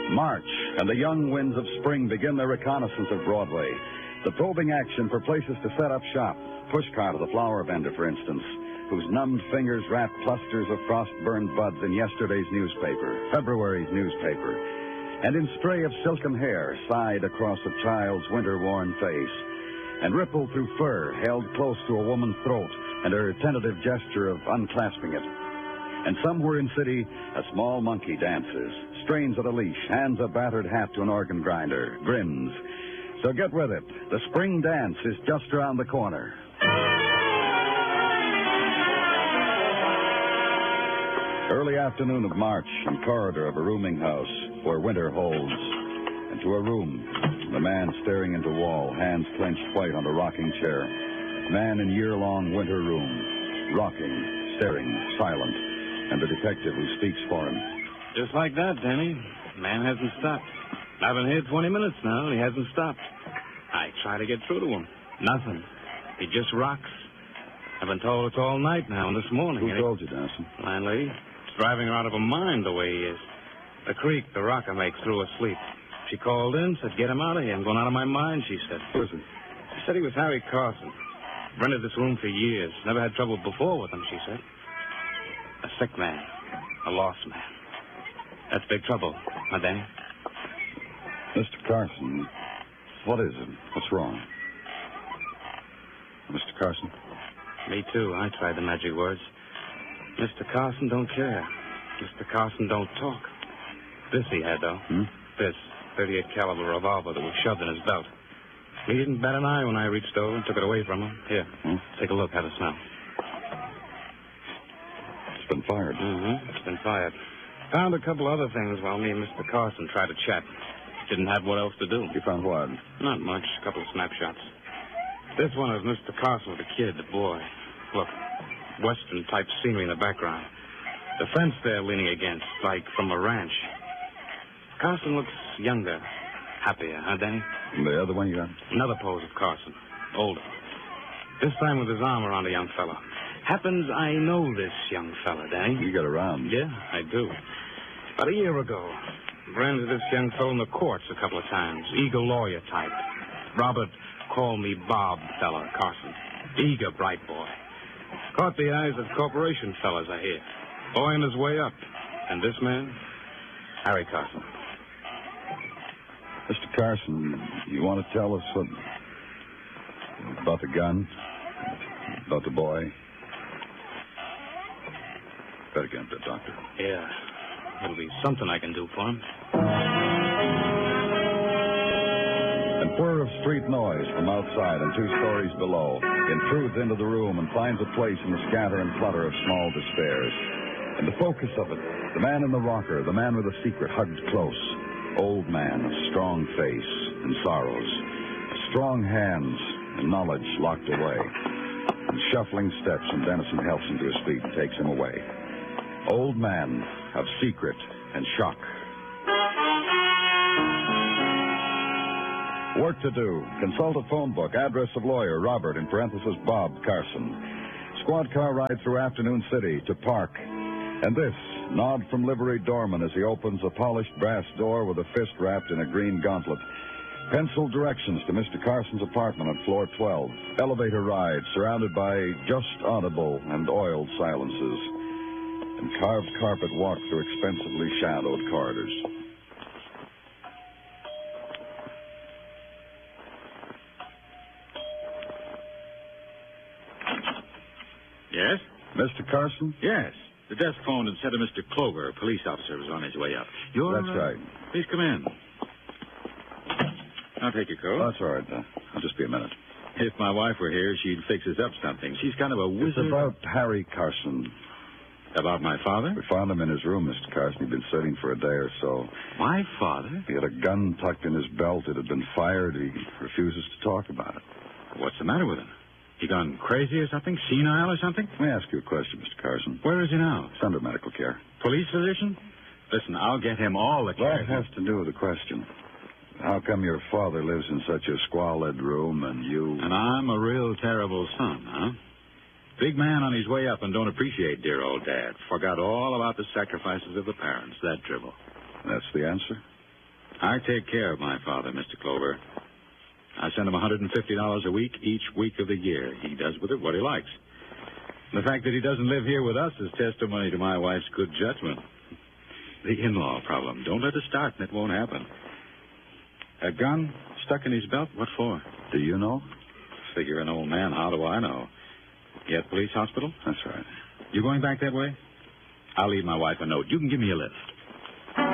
March, and the young winds of spring begin their reconnaissance of Broadway. The probing action for places to set up shop. Pushcart of the flower vendor, for instance, whose numbed fingers wrapped clusters of frost-burned buds in yesterday's newspaper, February's newspaper, and in spray of silken hair sighed across a child's winter-worn face, and rippled through fur held close to a woman's throat and her tentative gesture of unclasping it. And somewhere in city, a small monkey dances, strains at a leash, hands a battered hat to an organ grinder, grins. So get with it. The spring dance is just around the corner. Early afternoon of March, in corridor of a rooming house where winter holds. Into a room, the man staring into wall, hands clenched white on a rocking chair. Man in year-long winter room, rocking, staring, silent, and the detective who speaks for him. Just like that, Danny. Man hasn't stopped. I've been here 20 minutes now, and he hasn't stopped. I try to get through to him. Nothing. He just rocks. I've been told it's all night now and this morning. Who told you, Dawson? Landlady. It's driving her out of her mind the way he is. The creak the rocker makes through her sleep. She called in, said, get him out of here. I'm going out of my mind, she said. Who is it? She said he was Harry Carson. Rented this room for years. Never had trouble before with him, she said. A sick man. A lost man. That's big trouble, huh, Danny? Mr. Carson, what is it? What's wrong? Mr. Carson? Me too. I tried the magic words. Mr. Carson don't care. Mr. Carson don't talk. This he had, though. This 38 caliber revolver that was shoved in his belt. He didn't bat an eye when I reached over and took it away from him. Here, take a look. Have a smell. It's been fired. It's been fired. Found a couple other things while me and Mr. Carson tried to chat. Didn't have what else to do. You found what? Not much. A couple of snapshots. This one is Mr. Carson with the kid, the boy. Look, Western-type scenery in the background. The fence they're leaning against, like from a ranch. Carson looks younger, happier, huh, Danny? And the other one you got? Another pose of Carson, older. This time with his arm around a young fella. Happens I know this young fella, Danny. You got around. Yeah, I do. About a year ago, ran into this young fellow in the courts a couple of times. Eager lawyer type. Robert, call me Bob fella, Carson. Eager, bright boy. Caught the eyes of corporation fellas, I hear. Boy on his way up. And this man, Harry Carson. Mr. Carson, you want to tell us what... about the gun? About the boy? Better get him to the doctor. Yeah. It'll be something I can do for him. And whir of street noise from outside and 2 stories below intrudes into the room and finds a place in the scatter and flutter of small despairs. And the focus of it, the man in the rocker, the man with a secret hugged close. Old man, a strong face and sorrows. Strong hands and knowledge locked away. And shuffling steps, and Dennison helps him to his feet and takes him away. Old man of secret and shock. Work to do. Consult a phone book. Address of lawyer, Robert, in parenthesis, Bob Carson. Squad car ride through Afternoon City to Park. And this, nod from livery doorman as he opens a polished brass door with a fist wrapped in a green gauntlet. Pencil directions to Mr. Carson's apartment on floor 12. Elevator ride surrounded by just audible and oiled silences. And carved carpet walk through expensively shadowed corridors. Yes? Mr. Carson? Yes. The desk phoned and said a Mr. Clover, a police officer, was on his way up. That's right. Please come in. I'll take your coat. Oh, that's all right. I'll just be a minute. If my wife were here, she'd fix us up something. She's kind of a wizard. It's about Harry Carson. About my father? We found him in his room, Mr. Carson. He'd been sitting for a day or so. My father? He had a gun tucked in his belt. It had been fired. He refuses to talk about it. What's the matter with him? He gone crazy or something? Senile or something? Let me ask you a question, Mr. Carson. Where is he now? He's under medical care. Police physician? Listen, I'll get him all the care. That has to do with the question. How come your father lives in such a squalid room and you... And I'm a real terrible son, huh? Big man on his way up and don't appreciate dear old Dad. Forgot all about the sacrifices of the parents. That dribble. That's the answer? I take care of my father, Mr. Clover. I send him $150 a week each week of the year. He does with it what he likes. The fact that he doesn't live here with us is testimony to my wife's good judgment. The in-law problem. Don't let it start, and it won't happen. A gun stuck in his belt? What for? Do you know? Figure an old man. How do I know? You at police hospital? That's right. You going back that way? I'll leave my wife a note. You can give me a lift.